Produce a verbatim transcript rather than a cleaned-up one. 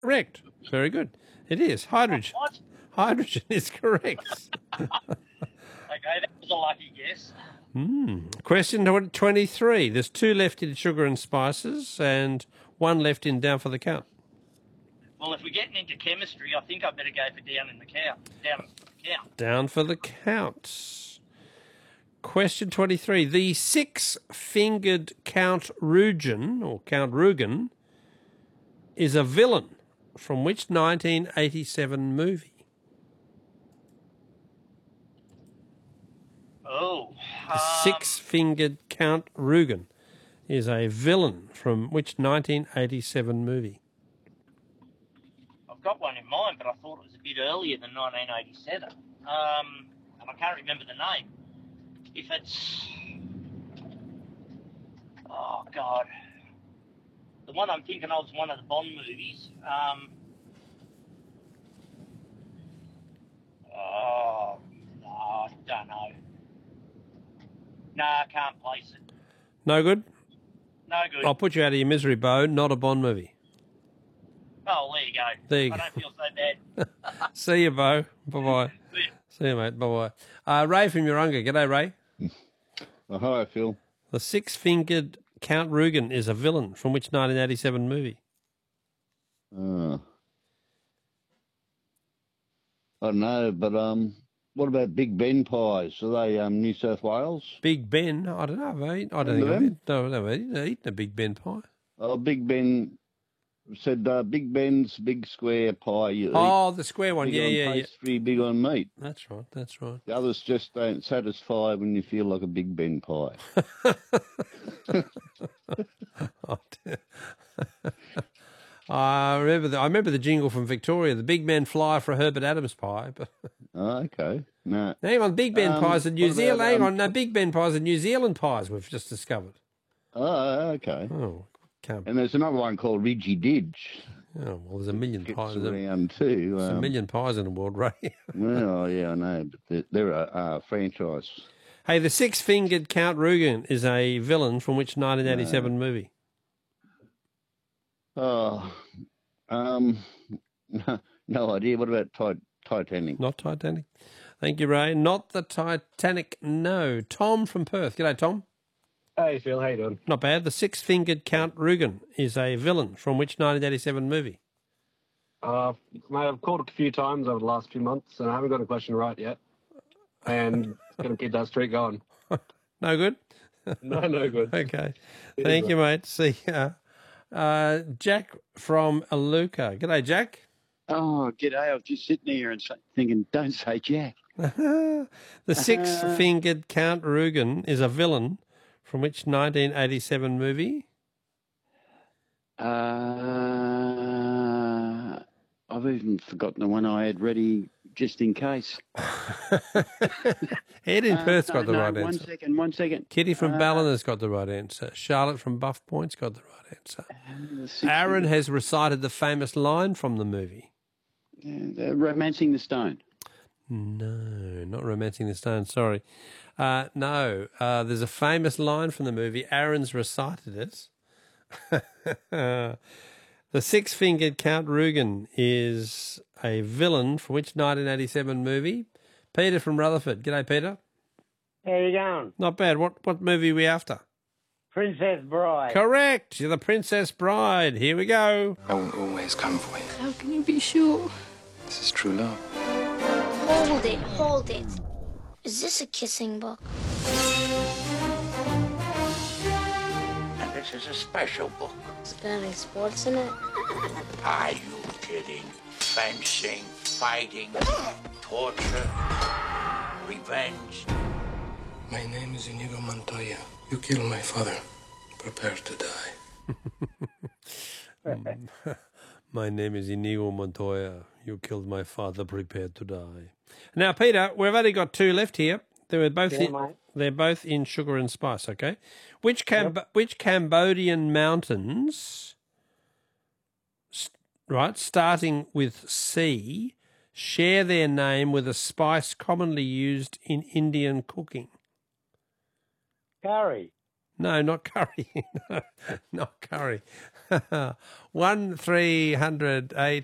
Correct. Very good. It is. Hydrogen. What? Hydrogen is correct. Okay, that was a lucky guess. Mm. Question tw- twenty-three. There's two left in sugar and spices and one left in down for the count. Well, if we're getting into chemistry, I think I better go for down in the count. Down for the count. Down for the count. Question twenty-three. The six-fingered Count Rugen, or Count Rugen, is a villain from which nineteen eighty-seven movie? Oh. The Um, six-fingered Count Rugen is a villain from which nineteen eighty-seven movie? I've got one in mind, but I thought it was a bit earlier than nineteen eighty-seven. Um, and I can't remember the name. If it's... Oh, God. The one I'm thinking of is one of the Bond movies. Um, oh, no, I don't know. No, I can't place it. No good? No good. I'll put you out of your misery, Bo. Not a Bond movie. Oh, there you go. There you I go. don't feel so bad. See you, Bo. Bye-bye. See you, mate. Bye-bye. Uh, Ray from Urunga. G'day, Ray. Oh, hi, Phil. The six-fingered Count Rugen is a villain from which nineteen eighty-seven movie? Uh, I don't know, but um, what about Big Ben pies? Are they um, New South Wales? Big Ben? I don't know. Have I, eaten, I don't Remember think I've them? eaten, no, no, I've eaten, eaten a Big Ben pie. Oh, Big Ben said uh, Big Ben's big square pie. You eat. Oh, the square one. Big Yeah, on yeah, yeah. pastry, big on meat. That's right. That's right. The others just don't satisfy when you feel like a Big Ben pie. Oh, dear. I remember the I remember the jingle from Victoria. The big men fly for a Herbert Adams pie. But Oh, okay. No. hang on, Big Ben Um, pies are New what about, Zealand. Hang um, on, no, Big Ben pies are New Zealand pies. We've just discovered. Oh, okay. Oh, can't. And there's another one called Ridgy Didge. Oh, well, there's a million Gets pies. There's a, around too. there's a Um, million pies in the world, Ray. well, yeah, I know, but they're, they're a uh, franchise. Hey, the six-fingered Count Rugen is a villain from which nineteen eighty-seven movie? Oh, um, no idea. What about Tit- Titanic? Not Titanic. Thank you, Ray. Not the Titanic, no. Tom from Perth. G'day, Tom. Hey, Phil, how you doing? Not bad. The six-fingered Count Rugen is a villain from which nineteen eighty-seven movie? Uh, mate, I've called a few times over the last few months, and I haven't got a question right yet. And going to keep that streak going. No good? No, no good. Okay. Thank you, mate. See ya. Uh, Jack from Aluka. G'day, Jack. Oh, g'day. I was just sitting here and say, thinking, don't say Jack. The six-fingered Count Rugen is a villain from which nineteen eighty-seven movie? Uh, I've even forgotten the one I had ready just in case. Ed in Uh, Perth's no, got the no, right one answer. second, one second. Kitty from Uh, Ballinar's got the right answer. Charlotte from Buff Point's got the right answer. the six- Aaron has recited the famous line from the movie. uh, Romancing the Stone. No, not Romancing the Stone, sorry. Uh, no, uh, there's a famous line from the movie. Aaron's recited it. The six-fingered Count Rugen is a villain for which nineteen eighty-seven movie? Peter from Rutherford. G'day, Peter. How you going? Not bad. What what movie are we after? Princess Bride. Correct. You're the Princess Bride. Here we go. I won't always come for you. How can you be sure? This is true love. Hold it, hold it. Is this a kissing book? And this is a special book. Is there any sports in it? Are you kidding? Fencing, fighting, torture, revenge. My name is Inigo Montoya. You killed my father. Prepare to die. My name is Inigo Montoya. You killed my father. Prepare to die. Now, Peter, we've only got two left here. They're both Yeah, in, mate. they're both in sugar and spice. Okay, which Cam- which Cambodian mountains, s- right, starting with C, share their name with a spice commonly used in Indian cooking? Curry. No, not curry. No, not curry. One three hundred eight